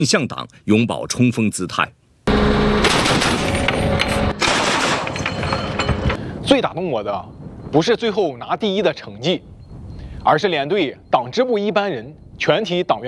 向党永葆冲锋姿态。 最打动我的，不是最后拿第1的成绩，而是连队党支部一班人、全体党员。